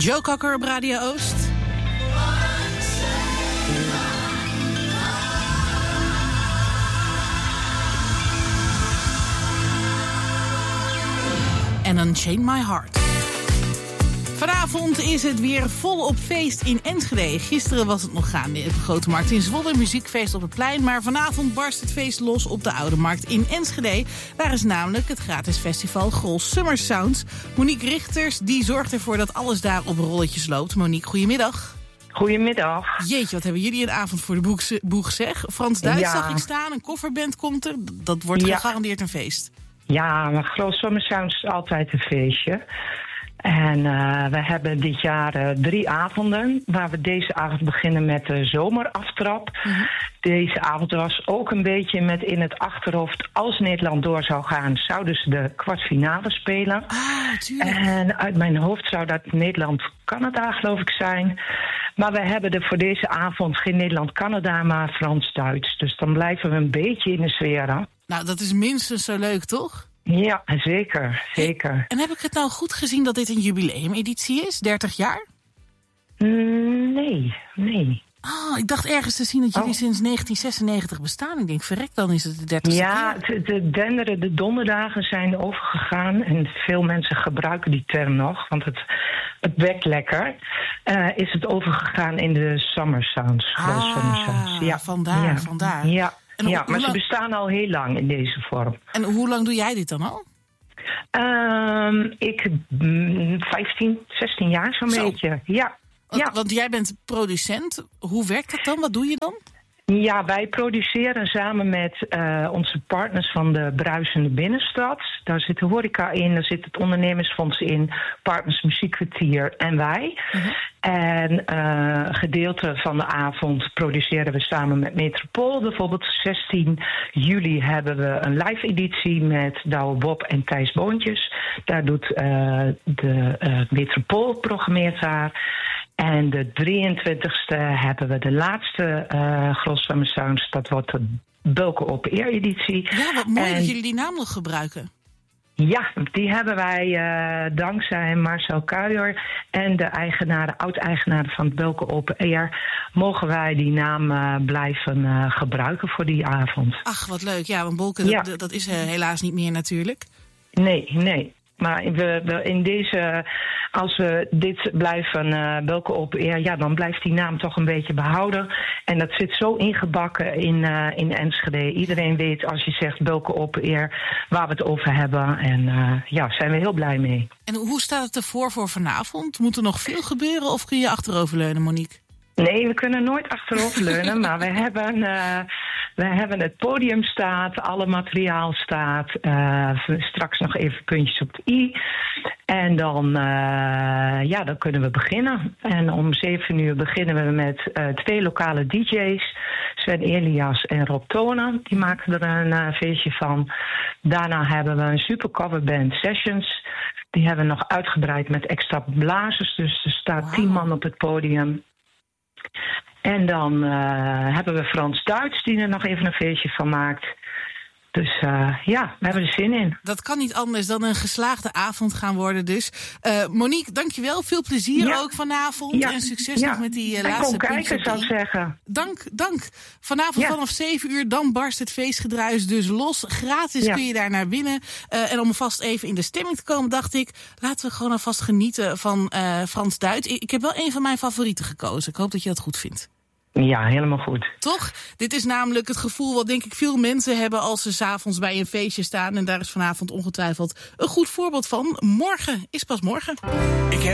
Joe Cocker op Radio Oost. En Unchain My Heart. Vanavond is het weer volop feest in Enschede. Gisteren was het nog gaande op de Grote Markt in Zwolle. Muziekfeest op het plein. Maar vanavond barst het feest los op de Oude Markt in Enschede. Daar is namelijk het gratis festival Grols Summer Sounds. Monique Richters die zorgt ervoor dat alles daar op rolletjes loopt. Monique, goedemiddag. Goedemiddag. Jeetje, wat hebben jullie een avond voor de boeg zeg. Frans Duits zag ik staan, een kofferband komt er. Dat wordt gegarandeerd een feest. Ja, maar Grols Summer Sounds is altijd een feestje. En we hebben dit jaar 3 avonden, waar we deze avond beginnen met de zomeraftrap. Mm-hmm. Deze avond was ook een beetje met in het achterhoofd, als Nederland door zou gaan, zouden ze de kwartfinale spelen. Ah, tuurlijk. En uit mijn hoofd zou dat Nederland-Canada, geloof ik, zijn. Maar we hebben er voor deze avond geen Nederland-Canada, maar Frans-Duits. Dus dan blijven we een beetje in de sfeer. Hè? Nou, dat is minstens zo leuk, toch? Ja, zeker, zeker. En heb ik het nou goed gezien dat dit een jubileumeditie is? 30 jaar? Nee. Oh, ik dacht ergens te zien dat jullie sinds 1996 bestaan. Ik denk, verrek, dan is het de 30ste ja, keer. De donderdagen zijn overgegaan. En veel mensen gebruiken die term nog, want het werkt lekker. Is het overgegaan in de Summer Sounds. Summer Sounds. Ja, vandaar. Ja. Ja, maar ze bestaan al heel lang in deze vorm. En hoe lang doe jij dit dan al? Ik 15, 16 jaar zo'n beetje. Ja. Want jij bent producent. Hoe werkt dat dan? Wat doe je dan? Ja, wij produceren samen met onze partners van de Bruisende Binnenstad. Daar zit de horeca in, daar zit het ondernemersfonds in, Partners Muziekkwartier en wij. Uh-huh. En gedeelte van de avond produceren we samen met Metropool. Bijvoorbeeld 16 juli hebben we een live editie met Douwe Bob en Thijs Boontjes. Daar doet de Metropool programmeert daar. En de 23e hebben we de laatste Grols Summer Sounds. Dat wordt de Bulken op Eer editie. Ja, wat mooi dat jullie die naam nog gebruiken. Ja, die hebben wij dankzij Marcel Kuijer en de oud-eigenaren van het Bulken op Eer, mogen wij die naam blijven gebruiken voor die avond. Ach, wat leuk. Ja, want Bulken, dat is helaas niet meer natuurlijk. Nee. Maar in deze, als we dit blijven Bulken op Eer, dan blijft die naam toch een beetje behouden. En dat zit zo ingebakken in Enschede. Iedereen weet als je zegt Bulken op Eer waar we het over hebben. En zijn we heel blij mee. En hoe staat het ervoor voor vanavond? Moet er nog veel gebeuren of kun je achteroverleunen, Monique? Nee, we kunnen nooit achteroverleunen, maar we hebben het podium staat, alle materiaal staat. Straks nog even puntjes op de i. En dan kunnen we beginnen. En om 7 uur beginnen we met 2 lokale DJ's. Sven Elias en Rob Tonen. Die maken er een feestje van. Daarna hebben we een super coverband Sessions. Die hebben we nog uitgebreid met extra blazers. Dus er staat 10 man op het podium. En dan hebben we Frans Duits die er nog even een feestje van maakt. Dus we hebben er zin in. Dat kan niet anders dan een geslaagde avond gaan worden dus. Monique, dankjewel. Veel plezier ook vanavond. Ja. En succes nog met die laatste kom kijken, zou ik zeggen. Dank. Vanavond vanaf 7 uur, dan barst het feestgedruis dus los. Gratis kun je daar naar binnen. En om vast even in de stemming te komen, dacht ik, laten we gewoon alvast genieten van Frans Duits. Ik heb wel een van mijn favorieten gekozen. Ik hoop dat je dat goed vindt. Ja, helemaal goed. Toch? Dit is namelijk het gevoel wat denk ik veel mensen hebben als ze 's avonds bij een feestje staan. En daar is vanavond ongetwijfeld een goed voorbeeld van. Morgen is pas morgen.